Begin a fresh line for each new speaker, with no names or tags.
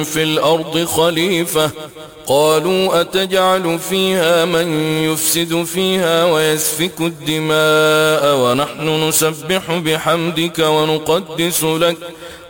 في الأرض خليفة قالوا أتجعل فيها من يفسد فيها ويسفك الدماء ونحن نسبح بحمدك ونقدس لك